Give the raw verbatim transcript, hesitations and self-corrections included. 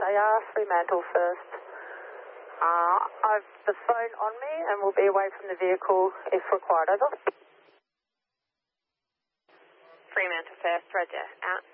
they are Fremantle first. Uh, I've the phone on me and will be away from the vehicle if required. Over. Fremantle first, roger, out.